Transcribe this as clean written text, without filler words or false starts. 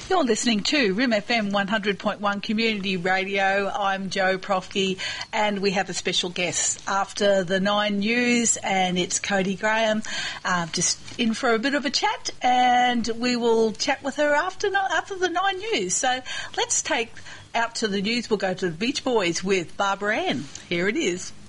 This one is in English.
You're listening to RIM FM 100.1 Community Radio. I'm Jo Profke, and we have a special guest after the 9 News, and it's Cody Graham, just in for a bit of a chat, and we will chat with her after the 9 News. So let's take out to the news. We'll go to the Beach Boys with Barbara Ann. Here it is.